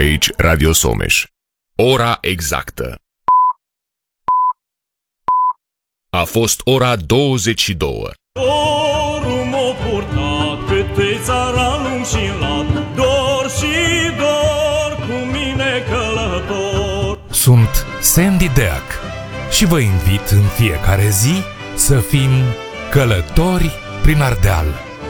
Aici Radio Someș. Ora exactă. A fost ora 22. Dorul m-a purtat câte țara lung și lat, dor și dor cu mine călător. Sunt Sandy Deac și vă invit în fiecare zi să fim călători prin Ardeal.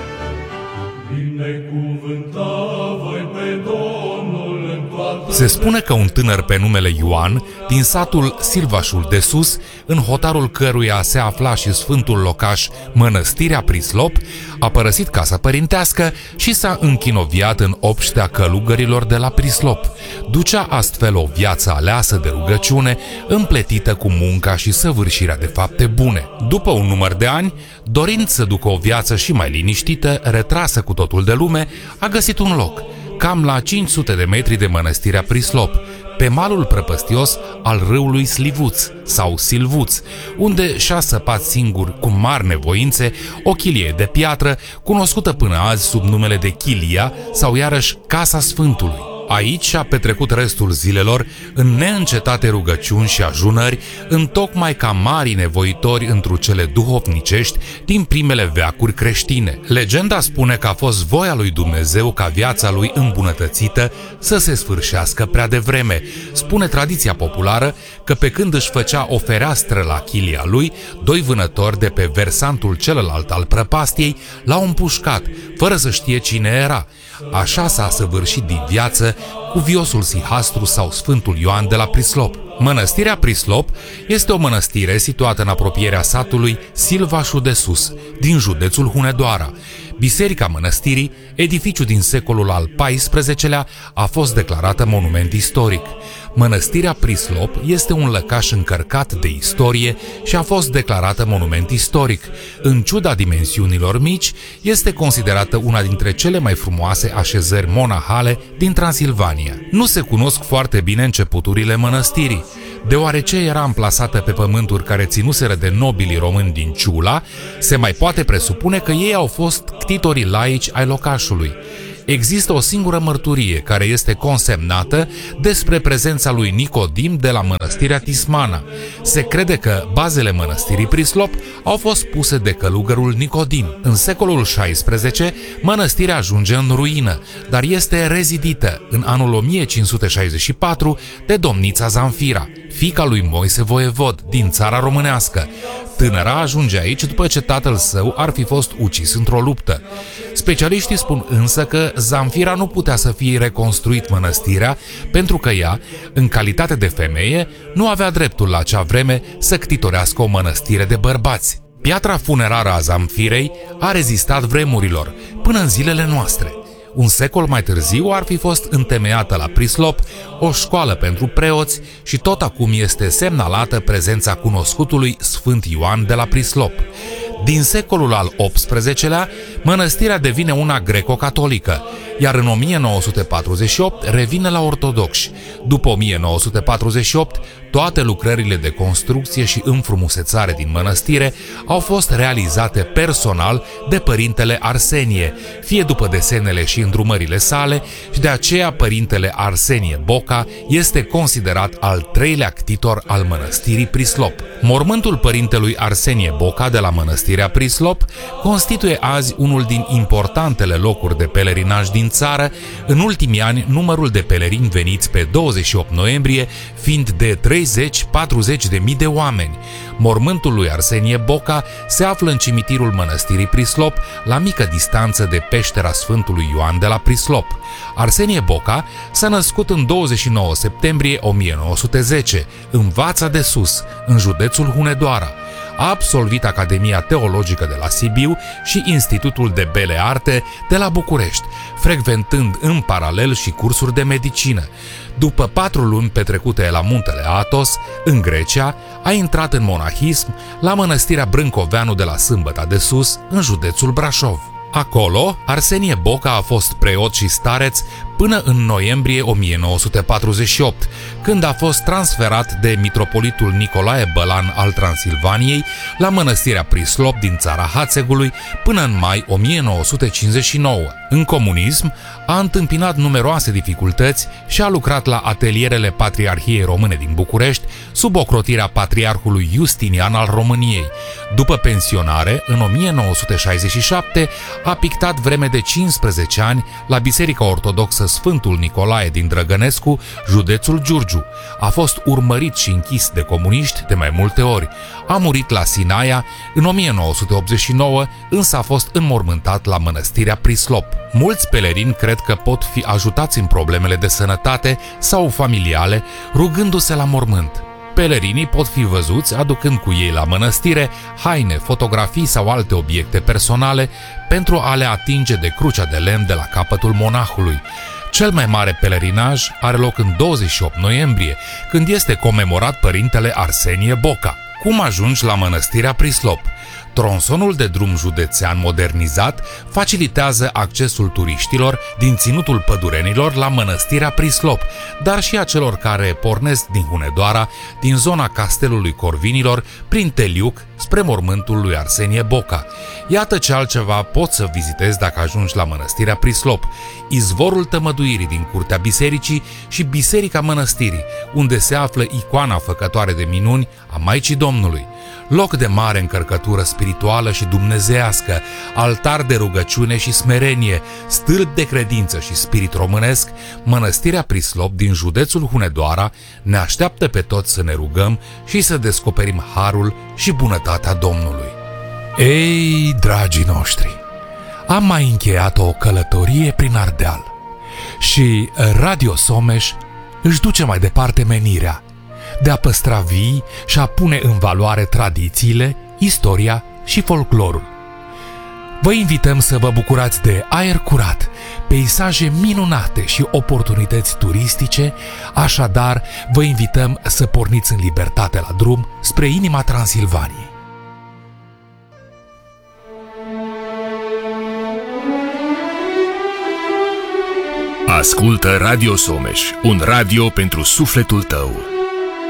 Binecuvântat voi pe Domnul în toată. Se spune că un tânăr pe numele Ioan, din satul Silvașul de Sus, în hotarul căruia se afla și sfântul locaș Mănăstirea Prislop, a părăsit casa părintească și s-a închinoviat în obștea călugărilor de la Prislop. Ducea astfel o viață aleasă de rugăciune, împletită cu munca și săvârșirea de fapte bune. După un număr de ani, dorind să ducă o viață și mai liniștită, retrasă cu totul de lume, a găsit un loc, cam la 500 de metri de Mănăstirea Prislop, pe malul prăpăstios al râului Slivuț sau Silvuț, unde și-a săpat singur cu mari nevoințe o chilie de piatră, cunoscută până azi sub numele de Chilia sau iarăși Casa Sfântului. Aici și-a petrecut restul zilelor în neîncetate rugăciuni și ajunări, întocmai ca marii nevoitori întru cele duhovnicești din primele veacuri creștine. Legenda spune că a fost voia lui Dumnezeu ca viața lui îmbunătățită să se sfârșească prea devreme. Spune tradiția populară că pe când își făcea o fereastră la chilia lui, doi vânători de pe versantul celălalt al prăpastiei l-au împușcat, fără să știe cine era. Așa s-a săvârșit din viață cuviosul Sihastru sau Sfântul Ioan de la Prislop. Mănăstirea Prislop este o mănăstire situată în apropierea satului Silvașul de Sus, din județul Hunedoara. Biserica mănăstirii, edificiu din secolul al XIV-lea, a fost declarată monument istoric. Mănăstirea Prislop este un lăcaș încărcat de istorie și a fost declarată monument istoric. În ciuda dimensiunilor mici, este considerată una dintre cele mai frumoase așezări monahale din Transilvania. Nu se cunosc foarte bine începuturile mănăstirii. Deoarece era amplasată pe pământuri care ținuseră de nobilii români din Ciula, se mai poate presupune că ei au fost ctitorii laici ai locașului. Există o singură mărturie care este consemnată despre prezența lui Nicodim de la Mănăstirea Tismana. Se crede că bazele Mănăstirii Prislop au fost puse de călugărul Nicodim. În secolul XVI, mănăstirea ajunge în ruină, dar este rezidită în anul 1564 de domnița Zamfira, fiica lui Moise Voievod din țara românească. Tânăra ajunge aici după ce tatăl său ar fi fost ucis într-o luptă. Specialiștii spun însă că Zamfira nu putea să fie reconstruit mănăstirea pentru că ea, în calitate de femeie, nu avea dreptul la acea vreme să ctitorească o mănăstire de bărbați. Piatra funerară a Zamfirei a rezistat vremurilor până în zilele noastre. Un secol mai târziu ar fi fost întemeiată la Prislop o școală pentru preoți și tot acum este semnalată prezența cunoscutului Sfânt Ioan de la Prislop. Din secolul al XVIII-lea, mănăstirea devine una greco-catolică, iar în 1948 revine la ortodoxi. După 1948, toate lucrările de construcție și înfrumusețare din mănăstire au fost realizate personal de părintele Arsenie, fie după desenele și îndrumările sale, și de aceea părintele Arsenie Boca este considerat al treilea ctitor al mănăstirii Prislop. Mormântul părintelui Arsenie Boca de la Mănăstirea Prislop constituie azi unul din importantele locuri de pelerinaj din țară, în ultimii ani numărul de pelerini veniți pe 28 noiembrie fiind de 30-40 de mii de oameni. Mormântul lui Arsenie Boca se află în cimitirul Mănăstirii Prislop, la mică distanță de peștera Sfântului Ioan de la Prislop. Arsenie Boca s-a născut în 29 septembrie 1910, în Vața de Sus, în județul Hunedoara. A absolvit Academia Teologică de la Sibiu și Institutul de Bele Arte de la București, frecventând în paralel și cursuri de medicină. După 4 luni petrecute la muntele Athos, în Grecia, a intrat în monahism la Mănăstirea Brâncoveanu de la Sâmbăta de Sus, în județul Brașov. Acolo, Arsenie Boca a fost preot și stareț până în noiembrie 1948, când a fost transferat de mitropolitul Nicolae Bălan al Transilvaniei la mănăstirea Prislop din țara Hațegului până în mai 1959. În comunism a întâmpinat numeroase dificultăți și a lucrat la atelierele Patriarhiei Române din București sub ocrotirea patriarhului Justinian al României. După pensionare, în 1967, a pictat vreme de 15 ani la Biserica Ortodoxă Sfântul Nicolae din Drăgănescu, județul Giurgiu. A fost urmărit și închis de comuniști de mai multe ori. A murit la Sinaia în 1989, însă a fost înmormântat la mănăstirea Prislop. Mulți pelerini cred că pot fi ajutați în problemele de sănătate sau familiale rugându-se la mormânt. Pelerinii pot fi văzuți aducând cu ei la mănăstire haine, fotografii sau alte obiecte personale pentru a le atinge de crucea de lemn de la capătul monahului. Cel mai mare pelerinaj are loc în 28 noiembrie, când este comemorat părintele Arsenie Boca. Cum ajungi la mănăstirea Prislop? Tronsonul de drum județean modernizat facilitează accesul turiștilor din ținutul pădurenilor la mănăstirea Prislop, dar și a celor care pornesc din Hunedoara, din zona castelului Corvinilor, prin Teliuc, spre mormântul lui Arsenie Boca. Iată ce altceva poți să vizitezi dacă ajungi la mănăstirea Prislop: izvorul tămăduirii din curtea bisericii și biserica mănăstirii, unde se află icoana făcătoare de minuni a Maicii Domnului. Loc de mare încărcătură spirituală și dumnezeiască, altar de rugăciune și smerenie, stâlp de credință și spirit românesc, mănăstirea Prislop din județul Hunedoara ne așteaptă pe toți să ne rugăm și să descoperim harul și bunătatea Domnului. Ei, dragii noștri, am mai încheiat o călătorie prin Ardeal și Radio Someș își duce mai departe menirea de a păstra vii și a pune în valoare tradițiile, istoria și folclorul. Vă invităm să vă bucurați de aer curat, peisaje minunate și oportunități turistice, așadar vă invităm să porniți în libertate la drum spre inima Transilvaniei. Ascultă Radio Someș, un radio pentru sufletul tău.